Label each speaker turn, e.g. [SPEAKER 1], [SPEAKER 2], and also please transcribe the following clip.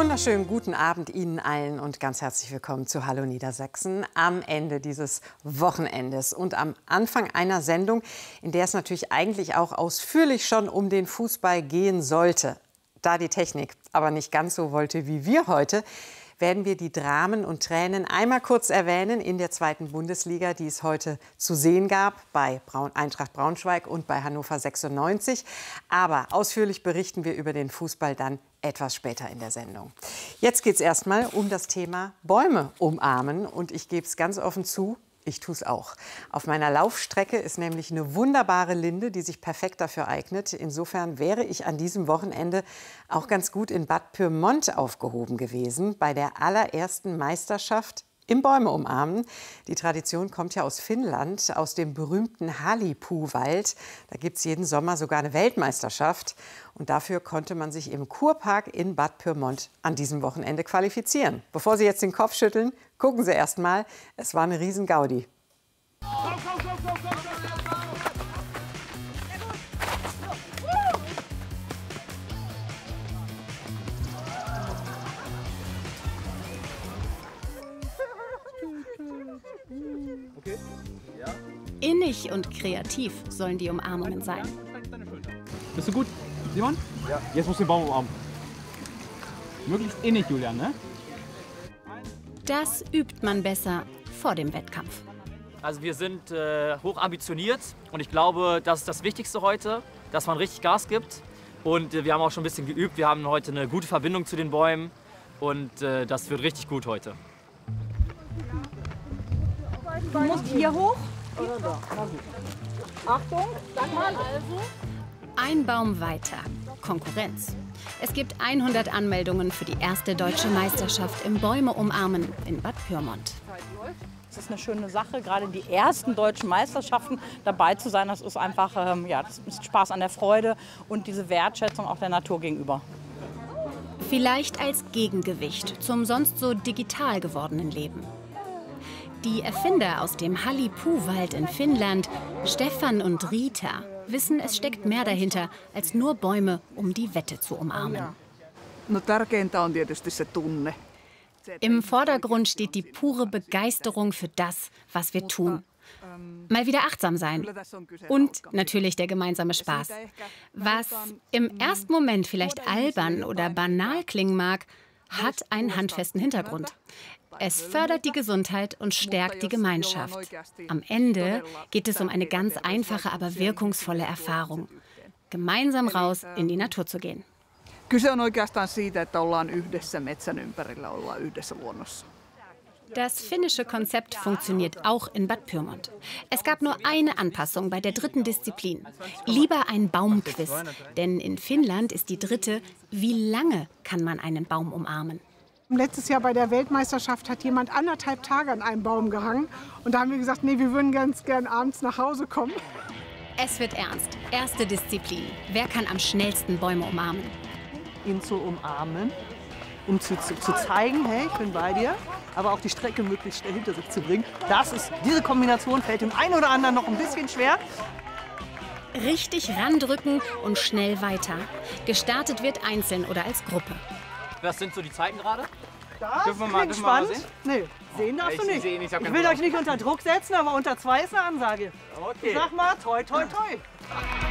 [SPEAKER 1] Wunderschönen guten Abend Ihnen allen und ganz herzlich willkommen zu Hallo Niedersachsen am Ende dieses Wochenendes und am Anfang einer Sendung, in der es natürlich eigentlich auch ausführlich schon um den Fußball gehen sollte. Da die Technik aber nicht ganz so wollte wie wir heute, werden wir die Dramen und Tränen einmal kurz erwähnen in der zweiten Bundesliga, die es heute zu sehen gab bei Eintracht Braunschweig und bei Hannover 96. Aber ausführlich berichten wir über den Fußball dann etwas später in der Sendung. Jetzt geht es erstmal um das Thema Bäume umarmen. Und ich gebe es ganz offen zu, ich tue es auch. Auf meiner Laufstrecke ist nämlich eine wunderbare Linde, die sich perfekt dafür eignet. Insofern wäre ich an diesem Wochenende auch ganz gut in Bad Pyrmont aufgehoben gewesen, bei der allerersten Meisterschaft im Bäume umarmen. Die Tradition kommt ja aus Finnland, aus dem berühmten Halipuuwald. Da gibt es jeden Sommer sogar eine Weltmeisterschaft. Und dafür konnte man sich im Kurpark in Bad Pyrmont an diesem Wochenende qualifizieren. Bevor Sie jetzt den Kopf schütteln, gucken Sie erst mal. Es war eine Riesen-Gaudi.
[SPEAKER 2] Okay. Ja.
[SPEAKER 3] Innig und kreativ sollen die Umarmungen sein.
[SPEAKER 2] Bist du gut, Simon? Ja. Jetzt musst du den Baum umarmen. Möglichst innig, Julian, ne?
[SPEAKER 3] Das übt man besser vor dem Wettkampf.
[SPEAKER 4] Also wir sind hoch ambitioniert und ich glaube, das ist das Wichtigste heute, dass man richtig Gas gibt. Und wir haben auch schon ein bisschen geübt. Wir haben heute eine gute Verbindung zu den Bäumen und das wird richtig gut heute.
[SPEAKER 5] Du musst hier hoch. Achtung, sag mal.
[SPEAKER 3] Ein Baum weiter. Konkurrenz. Es gibt 100 Anmeldungen für die erste deutsche Meisterschaft im Bäume umarmen in Bad Pyrmont.
[SPEAKER 5] Es ist eine schöne Sache, gerade die ersten deutschen Meisterschaften dabei zu sein. Das ist einfach, das ist Spaß an der Freude und diese Wertschätzung auch der Natur gegenüber.
[SPEAKER 3] Vielleicht als Gegengewicht zum sonst so digital gewordenen Leben. Die Erfinder aus dem Halipuuwald in Finnland, Stefan und Rita, wissen, es steckt mehr dahinter, als nur Bäume, um die Wette zu umarmen. Im Vordergrund steht die pure Begeisterung für das, was wir tun. Mal wieder achtsam sein. Und natürlich der gemeinsame Spaß. Was im ersten Moment vielleicht albern oder banal klingen mag, hat einen handfesten Hintergrund. Es fördert die Gesundheit und stärkt die Gemeinschaft. Am Ende geht es um eine ganz einfache, aber wirkungsvolle Erfahrung. Gemeinsam raus in die Natur zu gehen. Das finnische Konzept funktioniert auch in Bad Pyrmont. Es gab nur eine Anpassung bei der dritten Disziplin. Lieber ein Baumquiz. Denn in Finnland ist die dritte, wie lange kann man einen Baum umarmen?
[SPEAKER 6] Letztes Jahr bei der Weltmeisterschaft hat jemand 1,5 Tage an einem Baum gehangen. Und da haben wir gesagt, nee, wir würden ganz gern abends nach Hause kommen.
[SPEAKER 3] Es wird ernst. Erste Disziplin. Wer kann am schnellsten Bäume umarmen?
[SPEAKER 7] Ihn zu umarmen, um zu zeigen, hey, ich bin bei dir, aber auch die Strecke möglichst schnell hinter sich zu bringen. Diese Kombination fällt dem einen oder anderen noch ein bisschen schwer.
[SPEAKER 3] Richtig randrücken und schnell weiter. Gestartet wird einzeln oder als Gruppe.
[SPEAKER 4] Was sind so die Zeiten gerade?
[SPEAKER 7] Das klingt spannend. Nee, sehen darfst du nicht. Ich will euch nicht unter Druck setzen, aber unter 2 ist eine Ansage. Okay. Ich sag mal, toi, toi, toi.